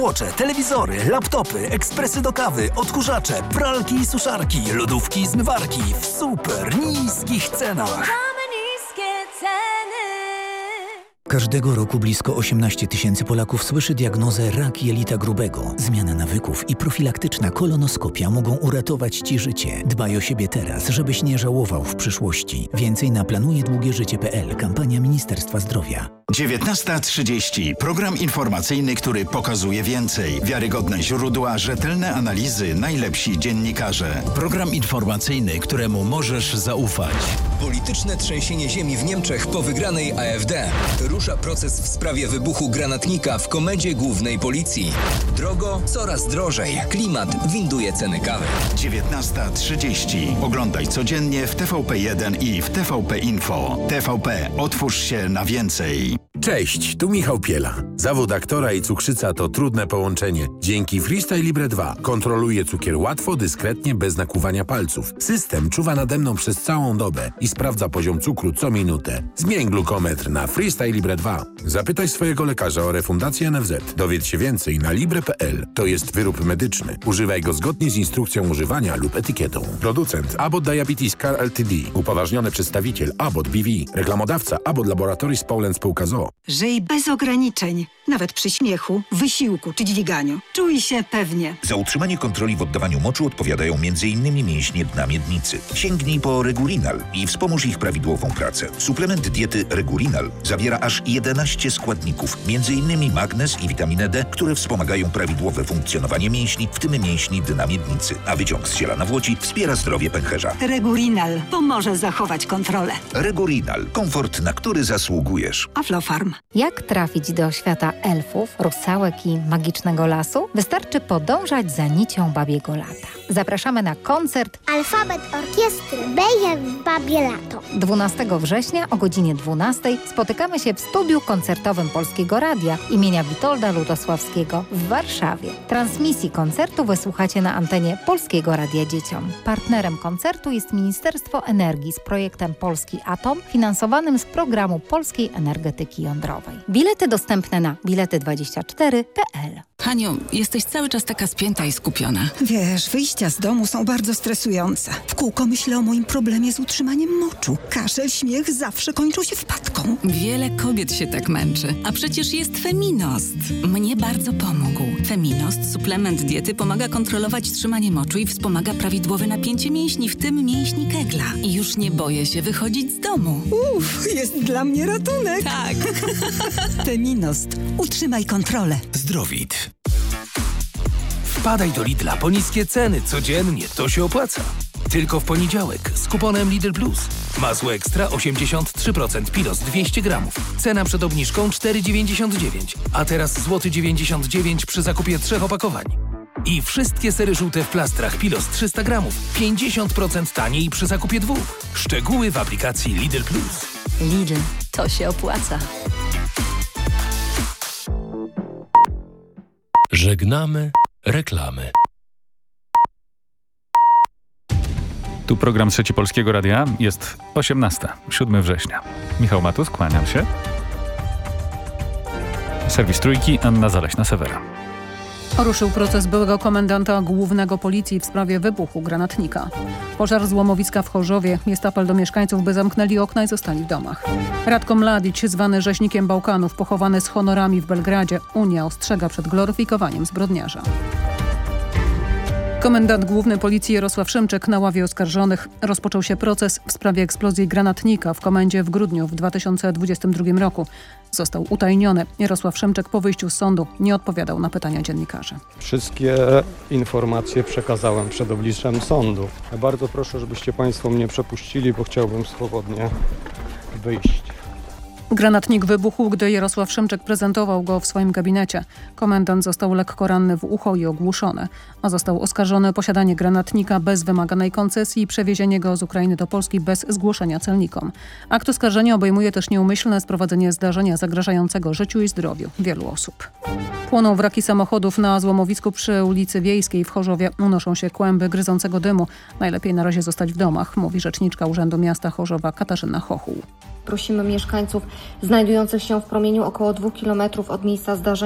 Łocze, telewizory, laptopy, ekspresy do kawy, odkurzacze, pralki i suszarki, lodówki i zmywarki w super niskich cenach. Każdego roku blisko 18 000 Polaków słyszy diagnozę rak jelita grubego. Zmiana nawyków i profilaktyczna kolonoskopia mogą uratować Ci życie. Dbaj o siebie teraz, żebyś nie żałował w przyszłości. Więcej na planujedługieżycie.pl. Kampania Ministerstwa Zdrowia. 19:30. Program informacyjny, który pokazuje więcej. Wiarygodne źródła, rzetelne analizy, najlepsi dziennikarze. Program informacyjny, któremu możesz zaufać. Polityczne trzęsienie ziemi w Niemczech po wygranej AfD. Rusza proces w sprawie wybuchu granatnika w Komendzie Głównej Policji. Drogo, coraz drożej. Klimat winduje ceny kawy. 19:30. Oglądaj codziennie w TVP1 i w TVP Info. TVP. Otwórz się na więcej. Cześć, tu Michał Piela. Zawód aktora i cukrzyca to trudne połączenie. Dzięki Freestyle Libre 2 kontroluję cukier łatwo, dyskretnie, bez nakłuwania palców. System czuwa nade mną przez całą dobę i sprawdza poziom cukru co minutę. Zmień glukometr na Freestyle Libre 2. Zapytaj swojego lekarza o refundację NFZ. Dowiedz się więcej na libre.pl. To jest wyrób medyczny. Używaj go zgodnie z instrukcją używania lub etykietą. Producent Abbott Diabetes Care Ltd. Upoważniony przedstawiciel Abbott BV. Reklamodawca Abbott Laboratories Poland Spółka z o.o. Żyj bez ograniczeń, nawet przy śmiechu, wysiłku czy dźwiganiu. Czuj się pewnie. Za utrzymanie kontroli w oddawaniu moczu odpowiadają m.in. mięśnie dna miednicy. Sięgnij po Regurinal i wspomóż ich prawidłową pracę. Suplement diety Regurinal zawiera aż 11 składników, m.in. magnez i witaminę D, które wspomagają prawidłowe funkcjonowanie mięśni, w tym mięśni dna miednicy. A wyciąg z ziela nawłoci wspiera zdrowie pęcherza. Regurinal pomoże zachować kontrolę. Regurinal. Komfort, na który zasługujesz. Aflofarm. Jak trafić do świata elfów, rusałek i magicznego lasu? Wystarczy podążać za nicią babiego lata. Zapraszamy na koncert Alfabet Orkiestry Beje w Babie Lato. 12 września o godzinie 12 spotykamy się w studiu koncertowym Polskiego Radia imienia Witolda Lutosławskiego w Warszawie. Transmisji koncertu wysłuchacie na antenie Polskiego Radia Dzieciom. Partnerem koncertu jest Ministerstwo Energii z projektem Polski Atom, finansowanym z programu Polskiej Energetyki Jądrowej. Bilety dostępne na bilety24.pl. Haniu, jesteś cały czas taka spięta i skupiona. Wiesz, wyjścia z domu są bardzo stresujące. W kółko myślę o moim problemie z utrzymaniem moczu. Kaszel, śmiech zawsze kończą się wpadką. Wiele kobiet się tak męczy. A przecież jest Feminost. Mnie bardzo pomógł. Feminost, suplement diety, pomaga kontrolować trzymanie moczu i wspomaga prawidłowe napięcie mięśni, w tym mięśni kegla. I już nie boję się wychodzić z domu. Jest dla mnie ratunek. Tak. Feminost. Utrzymaj kontrolę. Zdrowit. Wpadaj do Lidla po niskie ceny codziennie, to się opłaca. Tylko w poniedziałek z kuponem Lidl Plus. Masło ekstra 83% Pilos 200 gramów. Cena przed obniżką 4,99. A teraz złoty 99 przy zakupie 3 opakowań. I wszystkie sery żółte w plastrach Pilos 300 gramów. 50% taniej przy zakupie 2. Szczegóły w aplikacji Lidl Plus. Lidl, to się opłaca. Żegnamy reklamy. Tu program Trzeci Polskiego Radia. Jest 18, 7 września. Michał Matus, kłaniam się. Serwis Trójki, Anna Zaleśna-Sewera. Ruszył proces byłego komendanta głównego policji w sprawie wybuchu granatnika. Pożar złomowiska w Chorzowie. Jest apel do mieszkańców, by zamknęli okna i zostali w domach. Radko Mladić, zwany rzeźnikiem Bałkanów, pochowany z honorami w Belgradzie. Unia ostrzega przed gloryfikowaniem zbrodniarza. Komendant główny policji Jarosław Szymczyk na ławie oskarżonych. Rozpoczął się proces w sprawie eksplozji granatnika w komendzie w grudniu w 2022 roku. Został utajniony. Jarosław Szymczyk po wyjściu z sądu nie odpowiadał na pytania dziennikarzy. Wszystkie informacje przekazałem przed obliczem sądu. Bardzo proszę, żebyście Państwo mnie przepuścili, bo chciałbym swobodnie wyjść. Granatnik wybuchł, gdy Jarosław Szymczyk prezentował go w swoim gabinecie. Komendant został lekko ranny w ucho i ogłuszony, a został oskarżony o posiadanie granatnika bez wymaganej koncesji i przewiezienie go z Ukrainy do Polski bez zgłoszenia celnikom. Akt oskarżenia obejmuje też nieumyślne sprowadzenie zdarzenia zagrażającego życiu i zdrowiu wielu osób. Płoną wraki samochodów na złomowisku przy ulicy Wiejskiej w Chorzowie. Unoszą się kłęby gryzącego dymu. Najlepiej na razie zostać w domach, mówi rzeczniczka Urzędu Miasta Chorzowa Katarzyna Chochuł. Prosimy mieszkańców znajdujących się w promieniu około 2 km od miejsca zdarzenia